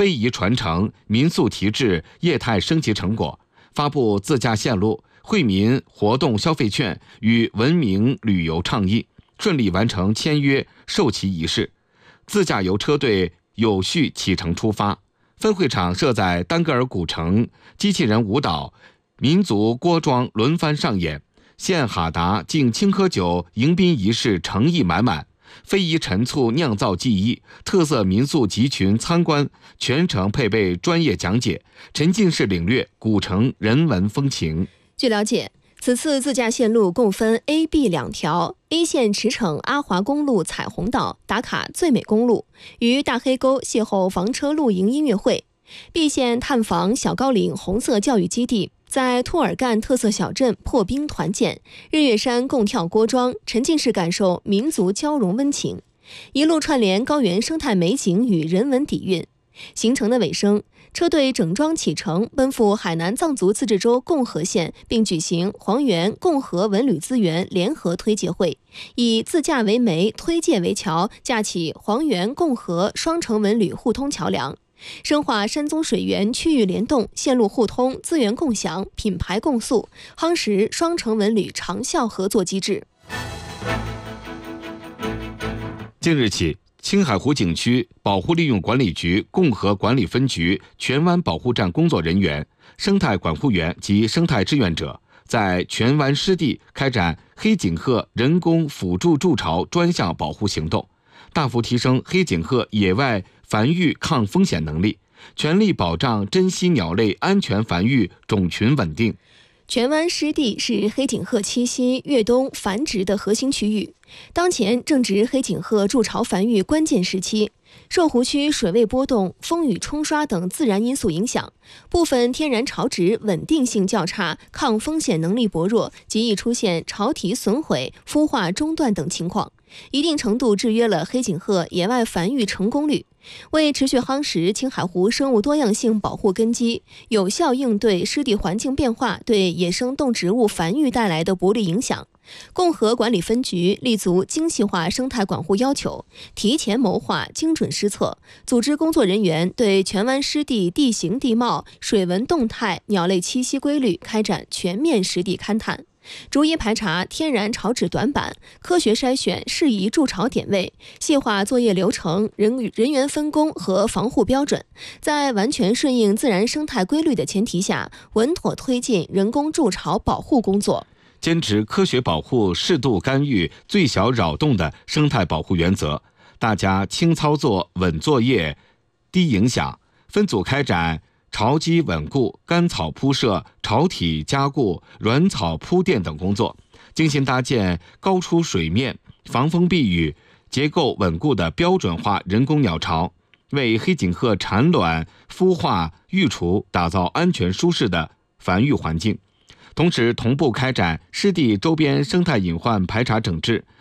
非遗传承、民宿提质、业态升级成果，发布自驾线路、惠民活动消费券与文明旅游倡议，顺利完成签约授旗仪式。自驾游车队有序启程出发，分会场设在丹格尔古城，机器人舞蹈、民族锅庄轮番上演，献哈达敬青稞酒迎宾仪式诚意满满，非遗陈醋酿造技艺，特色民宿集群参观，全程配备专业讲解，沉浸式领略古城人文风情。 据了解，此次自驾线路共分 A、B 两条。A 线驰骋阿华公路彩虹道，打卡最美公路，于大黑沟邂逅房车露营音乐会。B 线探访小高岭红色教育基地，在兔尔干特色小镇破冰团建，日月山共跳锅庄，沉浸式感受民族交融温情，一路串联高原生态美景与人文底蕴。行程的尾声，车队整装启程，奔赴海南藏族自治州共和县，并举行黄原共和文旅资源联合推介会，以自驾为媒，推介为桥，架起黄原共和双城文旅互通桥梁，深化山宗水源区域联动、线路互通、资源共享、品牌共塑，夯实双城文旅长效合作机制。 近日起，青海湖景区保护利用管理局共和管理分局荃湾保护站工作人员、生态管护员及生态志愿者在荃湾湿地开展黑颈鹤人工辅助筑巢专项保护行动，大幅提升黑颈鹤野外繁育抗风险能力，全力保障珍稀鸟类安全繁育、种群稳定。 荃湾湿地是黑颈鹤栖息、越冬繁殖的核心区域，当前正值黑颈鹤筑巢繁育关键时期。受湖区水位波动、风雨冲刷等自然因素影响，部分天然巢殖稳定性较差，抗风险能力薄弱，极易出现巢体损毁、孵化中断等情况，一定程度制约了黑颈鹤野外繁育成功率。为持续夯实青海湖生物多样性保护根基，有效应对湿地环境变化对野生动植物繁育带来的不利影响，共和管理分局立足精细化生态管护要求，提前谋划、精准施策，组织工作人员对荃湾湿地地形地貌、水文动态、鸟类栖息规律开展全面实地勘探，逐一排查天然巢址短板，科学筛选适宜筑巢点位，细化作业流程、人员分工和防护标准，在完全顺应自然生态规律的前提下，稳妥推进人工筑巢保护工作。 坚持科学保护、适度干预、最小扰动的生态保护原则，大家轻操作、稳作业、低影响，分组开展巢基稳固、干草铺设、巢体加固、软草铺垫等工作，精心搭建高出水面、防风避雨、结构稳固的标准化人工鸟巢，为黑颈鹤产卵、孵化、育雏打造安全舒适的繁育环境。同时同步开展湿地周边生态隐患排查整治，